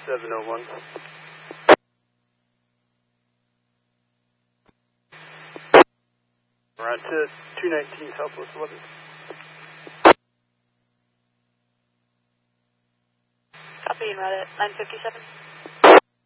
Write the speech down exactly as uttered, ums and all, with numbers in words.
seven oh one. Right to two nineteen Southwest eleven. Copy, and route at nine fifty-seven.